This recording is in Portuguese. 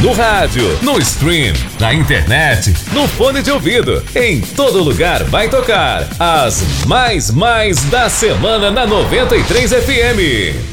No rádio, no stream, na internet, no fone de ouvido. Em todo lugar vai tocar as mais da semana na 93 FM.